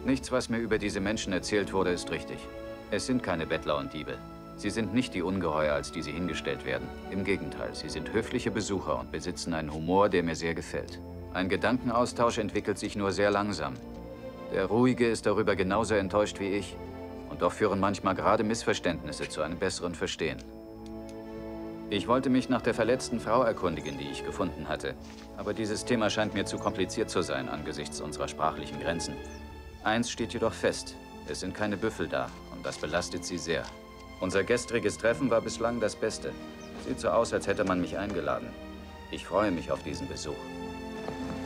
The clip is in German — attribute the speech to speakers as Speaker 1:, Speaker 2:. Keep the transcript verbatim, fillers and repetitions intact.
Speaker 1: Nichts, was mir über diese Menschen erzählt wurde, ist richtig. Es sind keine Bettler und Diebe. Sie sind nicht die Ungeheuer, als die sie hingestellt werden. Im Gegenteil, sie sind höfliche Besucher und besitzen einen Humor, der mir sehr gefällt. Ein Gedankenaustausch entwickelt sich nur sehr langsam. Der Ruhige ist darüber genauso enttäuscht wie ich. Und doch führen manchmal gerade Missverständnisse zu einem besseren Verstehen. Ich wollte mich nach der verletzten Frau erkundigen, die ich gefunden hatte. Aber dieses Thema scheint mir zu kompliziert zu sein angesichts unserer sprachlichen Grenzen. Eins steht jedoch fest. Es sind keine Büffel da und das belastet sie sehr. Unser gestriges Treffen war bislang das Beste. Sieht so aus, als hätte man mich eingeladen. Ich freue mich auf diesen Besuch.